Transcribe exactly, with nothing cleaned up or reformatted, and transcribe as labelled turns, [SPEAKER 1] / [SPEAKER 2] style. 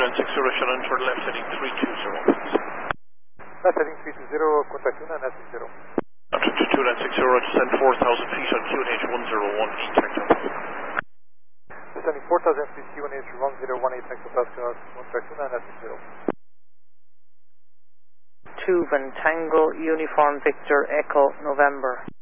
[SPEAKER 1] nine six zero, shut in for left heading three two zero.
[SPEAKER 2] Left heading three two zero, contact two nine six zero.
[SPEAKER 1] After two nine six zero, descend four thousand feet on Q N H one zero one, eight hectare.
[SPEAKER 2] Descending four thousand feet, Q N H one zero one, eight hectopascals, contact two nine six zero.
[SPEAKER 3] Tuvan Tango Uniform Victor Echo November.